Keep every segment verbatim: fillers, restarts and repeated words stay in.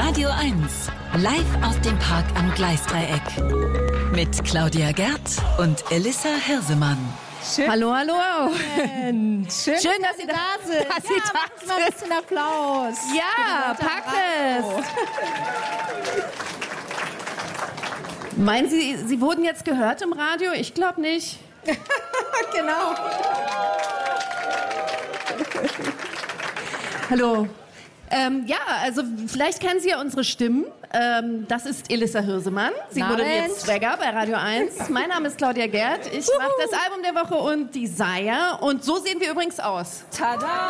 Radio eins, live aus dem Park am Gleisdreieck. Mit Claudia Gerd und Elissa Hirsemann. Schön. Hallo, hallo. Schön, Schön, dass, dass Sie da sind. Dass Sie ja, da sind. Mal ein bisschen Applaus. Ja, Parkfest. Meinen Sie, Sie wurden jetzt gehört im Radio? Ich glaube nicht. Genau. Hallo. Ähm, ja, also vielleicht kennen Sie ja unsere Stimmen. Ähm, das ist Elissa Hirsemann. Sie moderiert Swagger bei Radio eins. Mein Name ist Claudia Gerd. Ich mache das Album der Woche und Desire. Und so sehen wir übrigens aus. Tada!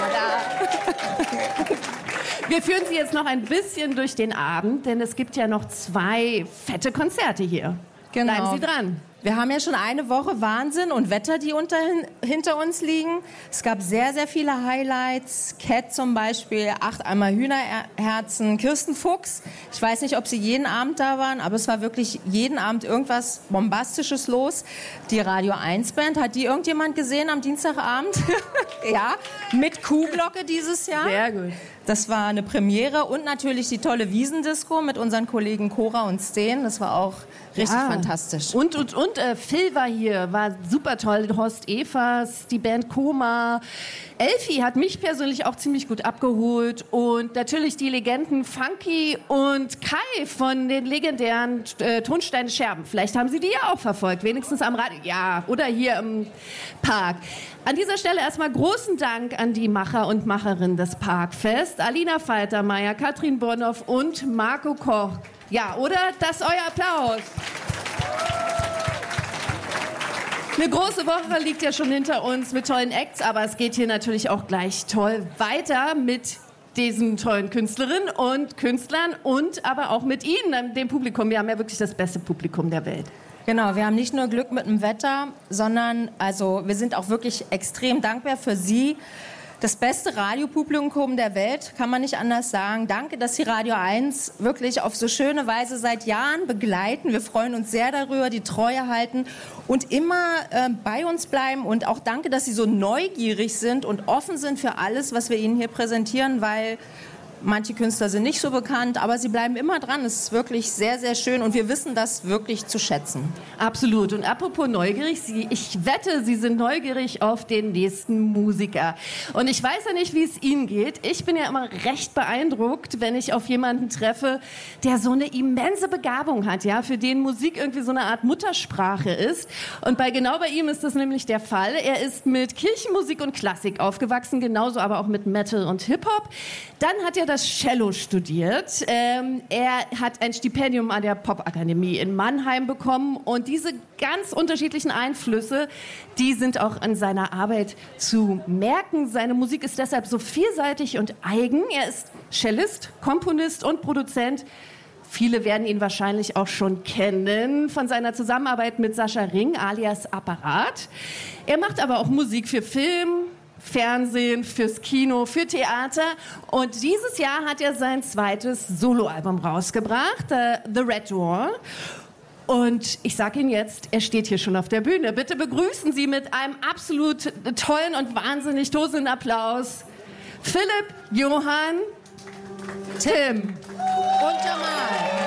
Tada! Wir führen Sie jetzt noch ein bisschen durch den Abend, denn es gibt ja noch zwei fette Konzerte hier. Genau. Bleiben Sie dran. Wir haben ja schon eine Woche Wahnsinn und Wetter, die unter, hinter uns liegen. Es gab sehr, sehr viele Highlights. Cat zum Beispiel, acht Eimer Hühnerherzen, Kirsten Fuchs. Ich weiß nicht, ob Sie jeden Abend da waren, aber es war wirklich jeden Abend irgendwas Bombastisches los. Die Radio eins Band, hat die irgendjemand gesehen am Dienstagabend? Ja, mit Kuhglocke dieses Jahr. Sehr gut. Das war eine Premiere und natürlich die tolle Wiesendisco mit unseren Kollegen Cora und Steen. Das war auch richtig ja. fantastisch. Und, und, und äh, Phil war hier, war super toll. Horst Evers, die Band Koma. Elfi hat mich persönlich auch ziemlich gut abgeholt. Und natürlich die Legenden Funky und Kai von den legendären äh, Tonsteine Scherben. Vielleicht haben Sie die ja auch verfolgt, wenigstens am Radio. Ja, oder hier im Park. An dieser Stelle erstmal großen Dank an die Macher und Macherinnen des Parkfest. Alina Faltermeier, Katrin Bonhoff und Marco Koch. Ja, oder? Das ist euer Applaus. Eine große Woche liegt ja schon hinter uns mit tollen Acts, aber es geht hier natürlich auch gleich toll weiter mit diesen tollen Künstlerinnen und Künstlern und aber auch mit Ihnen, dem Publikum. Wir haben ja wirklich das beste Publikum der Welt. Genau, wir haben nicht nur Glück mit dem Wetter, sondern also wir sind auch wirklich extrem dankbar für Sie. Das beste Radiopublikum der Welt, kann man nicht anders sagen. Danke, dass Sie Radio eins wirklich auf so schöne Weise seit Jahren begleiten. Wir freuen uns sehr darüber, die Treue halten und immer äh, bei uns bleiben. Und auch danke, dass Sie so neugierig sind und offen sind für alles, was wir Ihnen hier präsentieren, weil manche Künstler sind nicht so bekannt, aber sie bleiben immer dran. Es ist wirklich sehr, sehr schön und wir wissen das wirklich zu schätzen. Absolut. Und apropos neugierig, Sie, ich wette, Sie sind neugierig auf den nächsten Musiker. Und ich weiß ja nicht, wie es Ihnen geht. Ich bin ja immer recht beeindruckt, wenn ich auf jemanden treffe, der so eine immense Begabung hat, ja, für den Musik irgendwie so eine Art Muttersprache ist. Und bei genau bei ihm ist das nämlich der Fall. Er ist mit Kirchenmusik und Klassik aufgewachsen, genauso aber auch mit Metal und Hip-Hop. Dann hat er das Cello studiert. Ähm, er hat ein Stipendium an der Popakademie in Mannheim bekommen und diese ganz unterschiedlichen Einflüsse, die sind auch an seiner Arbeit zu merken. Seine Musik ist deshalb so vielseitig und eigen. Er ist Cellist, Komponist und Produzent. Viele werden ihn wahrscheinlich auch schon kennen von seiner Zusammenarbeit mit Sascha Ring alias Apparat. Er macht aber auch Musik für Film, Fernsehen, fürs Kino, für Theater. Und dieses Jahr hat er sein zweites Soloalbum rausgebracht, uh, The Red Door. Und ich sage Ihnen jetzt, er steht hier schon auf der Bühne. Bitte begrüßen Sie mit einem absolut tollen und wahnsinnig tosenden Applaus Philipp, Johann, Tim und Jamal.